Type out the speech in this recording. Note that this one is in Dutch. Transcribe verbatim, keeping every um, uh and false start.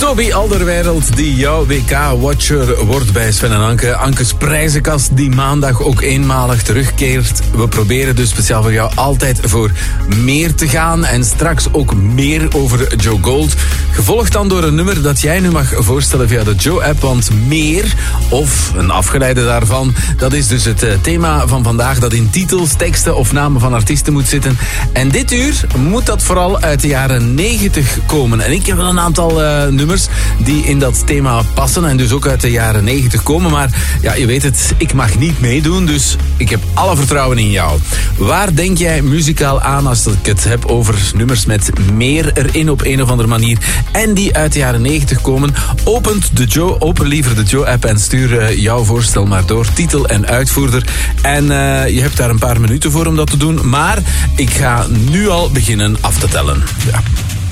Toby Alderweireld, die jouw W K-watcher wordt bij Sven en Anke. Ankes prijzenkast die maandag ook eenmalig terugkeert. We proberen dus speciaal voor jou altijd voor meer te gaan. En straks ook meer over Joe Gold. Gevolgd dan door een nummer dat jij nu mag voorstellen via de Joe-app. Want meer, of een afgeleide daarvan, dat is dus het thema van vandaag. Dat in titels, teksten of namen van artiesten moet zitten. En dit uur moet dat vooral uit de jaren negentig komen. En ik heb wel een aantal uh, nummers die in dat thema passen en dus ook uit de jaren negentig komen. Maar ja, je weet het, ik mag niet meedoen, dus ik heb alle vertrouwen in jou. Waar denk jij muzikaal aan als ik het heb over nummers met meer erin op een of andere manier en die uit de jaren negentig komen? Opent de Joe, open liever de Joe-app en stuur uh, jouw voorstel maar door, titel en uitvoerder. En uh, je hebt daar een paar minuten voor om dat te doen, maar ik ga nu al beginnen af te tellen. Ja.